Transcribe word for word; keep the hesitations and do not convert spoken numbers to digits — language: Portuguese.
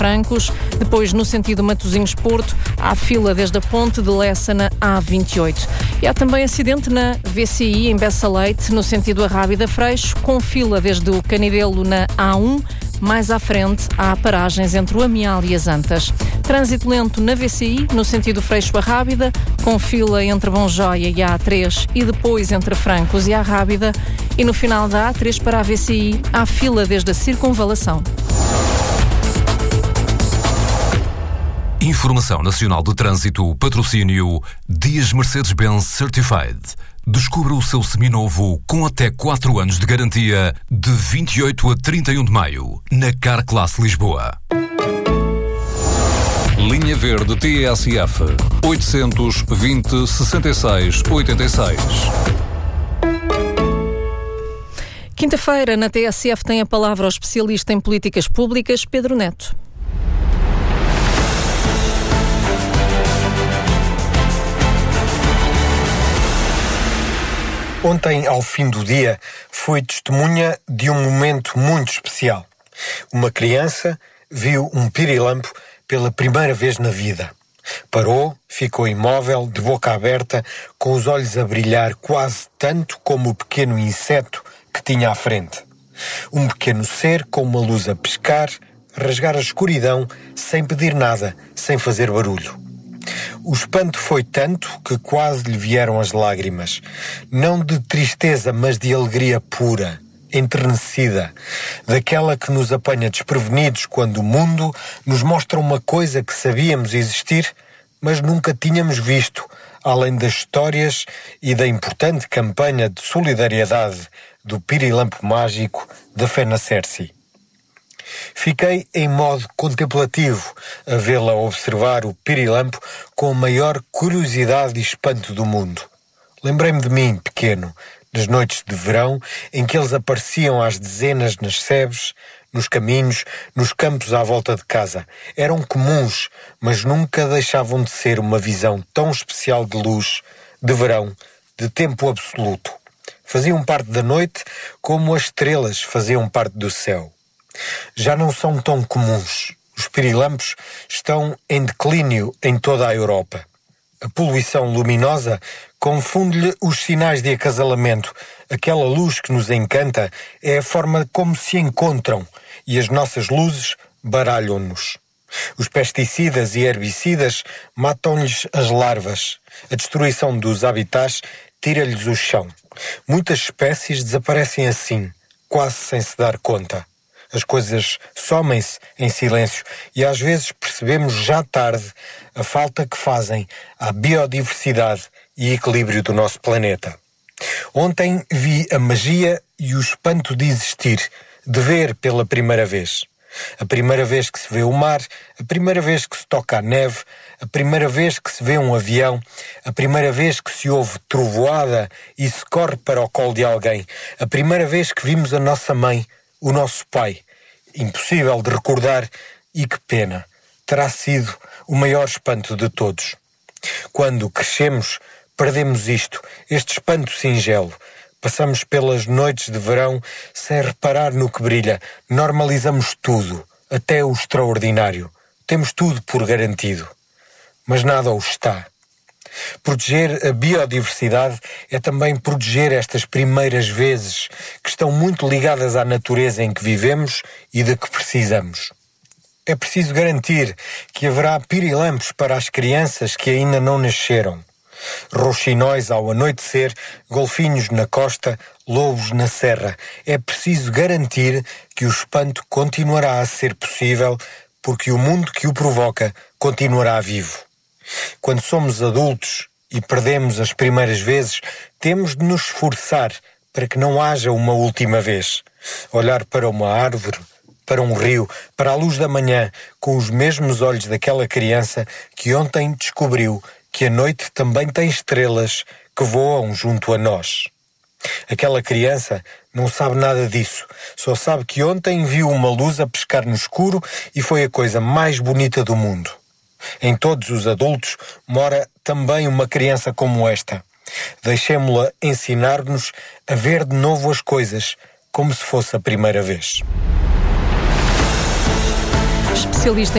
Francos. Depois, no sentido Matosinhos-Porto, há fila desde a ponte de Lessa na A vinte e oito. E há também acidente na V C I, em Bessa Leite, no sentido Arrábida-Freixo, com fila desde o Canidelo na A um. Mais à frente, há paragens entre o Amial e as Antas. Trânsito lento na V C I, no sentido Freixo-Arrábida, com fila entre Bom Joia e a A três e depois entre Francos e a Arrábida. E no final da A três para a V C I, há fila desde a Circunvalação. Informação Nacional do Trânsito, patrocínio Dias Mercedes-Benz Certified. Descubra o seu seminovo com até quatro anos de garantia de vinte e oito a trinta e um de maio, na Car Class Lisboa. Linha Verde T S F oitocentos e vinte, sessenta e seis, oitenta e seis. Quinta-feira, na T S F, tem a palavra o especialista em políticas públicas, Pedro Neto. Ontem, ao fim do dia, fui testemunha de um momento muito especial. Uma criança viu um pirilampo pela primeira vez na vida. Parou, ficou imóvel, de boca aberta, com os olhos a brilhar quase tanto como o pequeno inseto que tinha à frente. Um pequeno ser com uma luz a piscar, a rasgar a escuridão, sem pedir nada, sem fazer barulho. O espanto foi tanto que quase lhe vieram as lágrimas. Não de tristeza, mas de alegria pura, enternecida. Daquela que nos apanha desprevenidos quando o mundo nos mostra uma coisa que sabíamos existir, mas nunca tínhamos visto, além das histórias e da importante campanha de solidariedade do pirilampo mágico da Fenacerci. Fiquei em modo contemplativo a vê-la observar o pirilampo com a maior curiosidade e espanto do mundo. Lembrei-me de mim, pequeno, nas noites de verão, em que eles apareciam às dezenas nas sebes, nos caminhos, nos campos à volta de casa. Eram comuns, mas nunca deixavam de ser uma visão tão especial de luz, de verão, de tempo absoluto. Faziam parte da noite como as estrelas faziam parte do céu. Já não são tão comuns. Os pirilampos estão em declínio em toda a Europa. A poluição luminosa confunde-lhe os sinais de acasalamento. Aquela luz que nos encanta é a forma como se encontram e as nossas luzes baralham-nos. Os pesticidas e herbicidas matam-lhes as larvas. A destruição dos habitats tira-lhes o chão. Muitas espécies desaparecem assim, quase sem se dar conta. As coisas somem-se em silêncio e às vezes percebemos já tarde a falta que fazem à biodiversidade e equilíbrio do nosso planeta. Ontem vi a magia e o espanto de existir, de ver pela primeira vez. A primeira vez que se vê o mar, a primeira vez que se toca a neve, a primeira vez que se vê um avião, a primeira vez que se ouve trovoada e se corre para o colo de alguém, a primeira vez que vimos a nossa mãe, o nosso pai. Impossível de recordar e que pena. Terá sido o maior espanto de todos. Quando crescemos, perdemos isto, este espanto singelo. Passamos pelas noites de verão sem reparar no que brilha. Normalizamos tudo, até o extraordinário. Temos tudo por garantido. Mas nada o está. Proteger a biodiversidade é também proteger estas primeiras vezes que estão muito ligadas à natureza em que vivemos e de que precisamos. É preciso garantir que haverá pirilampos para as crianças que ainda não nasceram. Rouxinóis ao anoitecer, golfinhos na costa, lobos na serra. É preciso garantir que o espanto continuará a ser possível porque o mundo que o provoca continuará vivo. Quando somos adultos e perdemos as primeiras vezes, temos de nos esforçar para que não haja uma última vez. Olhar para uma árvore, para um rio, para a luz da manhã, com os mesmos olhos daquela criança que ontem descobriu que a noite também tem estrelas que voam junto a nós. Aquela criança não sabe nada disso, só sabe que ontem viu uma luz a piscar no escuro e foi a coisa mais bonita do mundo. Em todos os adultos mora também uma criança como esta. Deixemo-la ensinar-nos a ver de novo as coisas como se fosse a primeira vez. Especialista